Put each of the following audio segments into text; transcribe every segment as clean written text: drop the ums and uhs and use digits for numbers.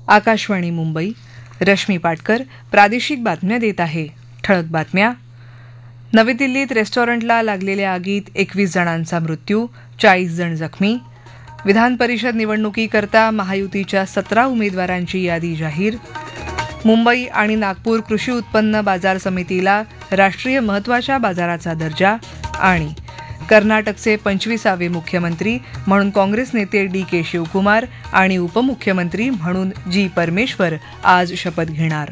आकाशवाणी मुंबई. रश्मी पाटकर प्रादेशिक बातम्या देत आहे. ठळक बातम्या. नवी दिल्लीत रेस्टॉरंटला लागलेल्या आगीत 21 जणांचा मृत्यू, 40 जण जखमी. विधान परिषद निवडणुकीकरता महायुतीच्या 17 उमेदवारांची यादी जाहीर. मुंबई आणि नागपूर कृषी उत्पन्न बाजार समितीला राष्ट्रीय महत्त्वाच्या बाजाराचा दर्जा. आणि कर्नाटकचे 25वे मुख्यमंत्री म्हणून काँग्रेस नेते DK शिवकुमार आणि उपमुख्यमंत्री म्हणून G परमेश्वर आज शपथ घेणार.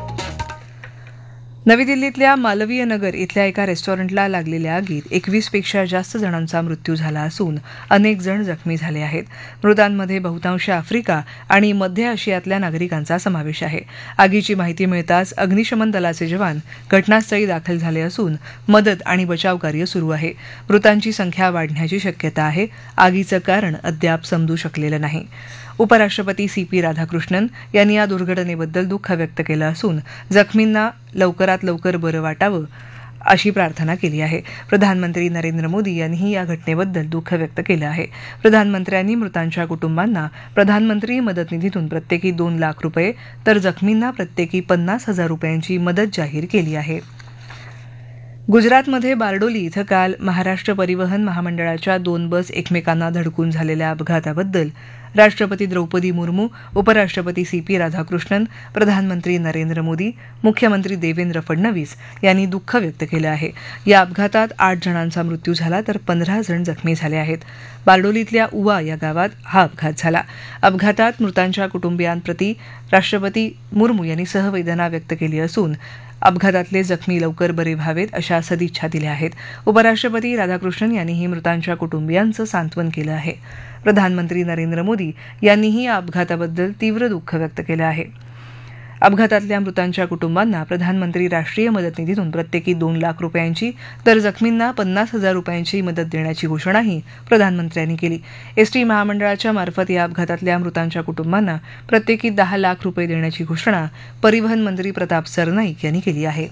नवी दिल्लीतल्या मालवीय नगर इथल्या एका रेस्टॉरंटला लागलेल्या आगीत 21 पेक्षा जास्त जणांचा मृत्यू झाला असून अनेक जण जखमी झाले आहेत. मृतांमध्ये बहुतांश आफ्रिका आणि मध्य आशियातल्या नागरिकांचा समावेश आहे. आगीची माहिती मिळताच अग्निशमन दलाचे जवान घटनास्थळी दाखल झाले असून मदत आणि बचाव कार्य सुरू आहे. मृतांची संख्या वाढण्याची शक्यता आहे. आगीचं कारण अद्याप समजू शकलेलं नाही. उपराष्ट्रपती CP राधाकृष्णन यांनी या दुर्घटनेबद्दल दुःख व्यक्त केलं असून जखमींना लवकरात लवकर बरं वाटावं अशी प्रार्थना केली आहे. प्रधानमंत्री नरेंद्र मोदी यांनीही या घटनेबद्दल दुःख व्यक्त केलं आहे. प्रधानमंत्र्यांनी मृतांच्या कुटुंबांना प्रधानमंत्री मदत निधीतून प्रत्येकी 2 लाख रुपये तर जखमींना प्रत्येकी 50,000 रुपयांची मदत जाहीर केली आहे. गुजरातमध्ये बारडोली इथं काल महाराष्ट्र परिवहन महामंडळाच्या 2 बस एकमेकांना धडकून झालेल्या अपघाताबद्दल राष्ट्रपती द्रौपदी मुर्मू, उपराष्ट्रपती CP राधाकृष्णन, प्रधानमंत्री नरेंद्र मोदी, मुख्यमंत्री देवेंद्र फडणवीस यांनी दुःख व्यक्त केलं आहे. या अपघातात 8 जणांचा मृत्यू झाला तर 15 जण जखमी झाले आहेत. बारडोलीतल्या उवा या गावात हा अपघात झाला. अपघातात मृतांच्या कुटुंबियांप्रती राष्ट्रपती मुर्मू यांनी सहवेदना व्यक्त केली असून अपघातातले जखमी लवकर बरे व्हावेत अशा सदिच्छा दिल्या आहेत. उपराष्ट्रपती राधाकृष्णन यांनीही मृतांच्या कुटुंबियांचं सांत्वन केलं आहे. प्रधानमंत्री नरेंद्र मोदी यांनीही या अपघाताबद्दल तीव्र दुःख व्यक्त केलं आहे. अपघातातल्या मृतांच्या कुटुंबांना प्रधानमंत्री राष्ट्रीय मदत निधीतून प्रत्येकी 2 लाख रुपयांची तर जखमींना 50,000 रुपयांची मदत देण्याची घोषणाही प्रधानमंत्र्यांनी केली. एसटी महामंडळाच्या मार्फत या अपघातातल्या मृतांच्या कुटुंबांना प्रत्येकी 10 लाख रुपये देण्याची घोषणा परिवहन मंत्री प्रताप सरनाईक यांनी केली आहे.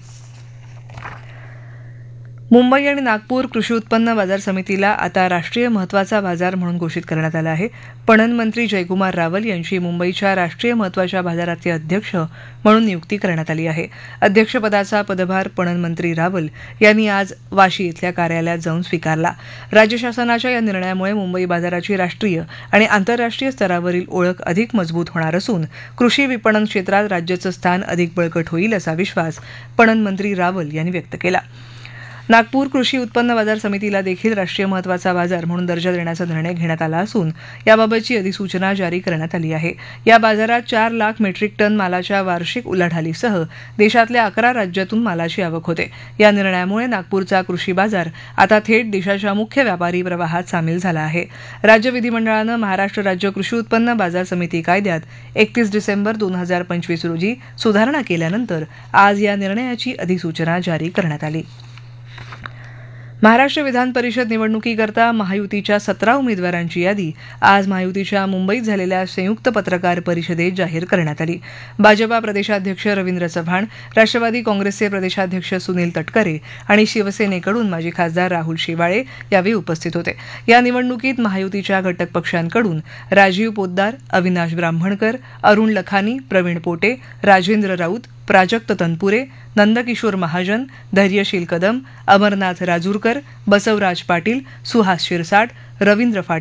मुंबई आणि नागपूर कृषी उत्पन्न बाजार समितीला आता राष्ट्रीय महत्त्वाचा बाजार म्हणून घोषित करण्यात आलं आहे. पणन मंत्री जयकुमार रावल यांची मुंबईच्या राष्ट्रीय महत्त्वाच्या बाजाराचे अध्यक्ष म्हणून नियुक्ती करण्यात आली आहे. अध्यक्षपदाचा पदभार पणन मंत्री रावल यांनी आज वाशी इथल्या कार्यालयात जाऊन स्वीकारला. राज्य शासनाच्या या निर्णयामुळे मुंबई बाजाराची राष्ट्रीय आणि आंतरराष्ट्रीय स्तरावरील ओळख अधिक मजबूत होणार असून कृषी विपणन क्षेत्रात राज्याचं स्थान अधिक बळकट होईल असा विश्वास पणन मंत्री रावल यांनी व्यक्त केला. नागपूर कृषी उत्पन्न बाजार समितीला देखील राष्ट्रीय महत्त्वाचा बाजार म्हणून दर्जा देण्याचा निर्णय घेण्यात आला असून याबाबतची अधिसूचना जारी करण्यात आली आहे. या बाजारात 4 लाख मेट्रिक टन मालाच्या वार्षिक उलाढालीसह देशातल्या 11 राज्यातून मालाची आवक होते. या निर्णयामुळे नागपूरचा कृषी बाजार आता थेट देशाच्या मुख्य व्यापारी प्रवाहात सामील झाला आहे. राज्य विधिमंडळानं महाराष्ट्र राज्य कृषी उत्पन्न बाजार समिती कायद्यात 31 डिसेंबर 2025 रोजी सुधारणा केल्यानंतर आज या निर्णयाची अधिसूचना जारी करण्यात आली. महाराष्ट्र विधान परिषद निवडणुकीकरता महायुतीच्या 17 उमेदवारांची यादी आज महायुतीच्या मुंबईत झालेल्या संयुक्त पत्रकार परिषदेत जाहीर करण्यात आली. भाजपा प्रदेशाध्यक्ष रवींद्र चव्हाण, राष्ट्रवादी काँग्रेसचे प्रदेशाध्यक्ष सुनील तटकरे आणि शिवसेनेकडून माजी खासदार राहुल शेवाळे यावेळी उपस्थित होते. या निवडणुकीत महायुतीच्या घटक पक्षांकडून राजीव पोद्दार, अविनाश ब्राह्मणकर, अरुण लखानी, प्रवीण पोटे, राजेंद्र राऊत, प्राजक्त तनपुरे, नंदकिशोर महाजन, धैर्यशील कदम, अमरनाथ राजूरकर, बसवराज पाटील, सुहास शिरसाट, रवींद्र